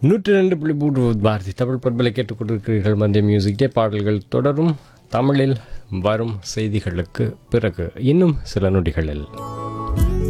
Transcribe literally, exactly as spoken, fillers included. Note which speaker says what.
Speaker 1: நூற்றி ரெண்டு புள்ளி மூன்று பாரதி தமிழ் பண்பலை கேட்டுக்கொண்டிருக்கிறீர்கள். மந்திய மியூசிக் டே பாடல்கள் தொடரும். தமிழில் வரும் செய்திகளுக்கு பிறகு இன்னும் சில நொடிகளில்